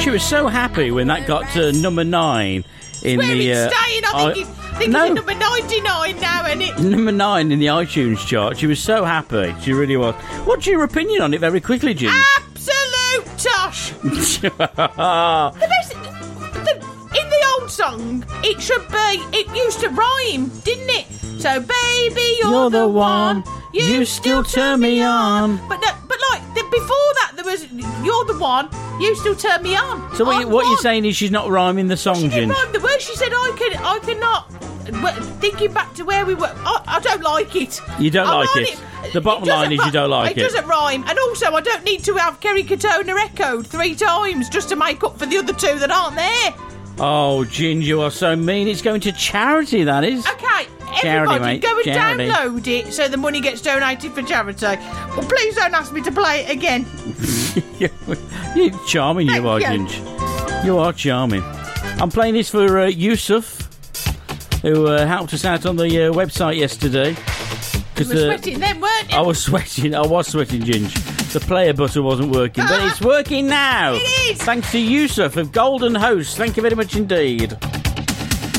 She was so happy when that got to number 9 in Where the. it's staying, I think it's number 99 now, isn't it? Number 9 in the iTunes chart. She was so happy. She really was. What's your opinion on it, very quickly, Jim? Absolute tosh. In the old song, it used to rhyme, didn't it? So, baby, you're the one. You still turn me on. But before that, there was you're the one. You still turn me on. So what you're saying is she's not rhyming the song, She didn't Ginge. rhyme the words. She said, I cannot. Thinking back to where we were, I don't like it. You don't like it. The bottom line is you don't like it. It doesn't rhyme. And also, I don't need to have Kerry Katona echoed 3 times just to make up for the other 2 that aren't there. Oh, Ginge, you are so mean. It's going to charity, that is. Okay, Charity, everybody, mate. go and Charity. download it so the money gets donated for charity. Well, please don't ask me to play it again. You're charming, you are, Ginge. You are charming. I'm playing this for Yusuf, who helped us out on the website yesterday. You were sweating then, weren't you? I was sweating, Ginge. The player button wasn't working, but it's working now. It is. Thanks to Yusuf of Golden Host. Thank you very much indeed.